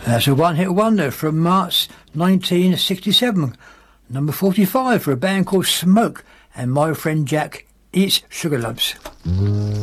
That's a one-hit wonder from March 1967. Number 45 for a band called Smoke and My Friend Jack Eats Sugar Lumps.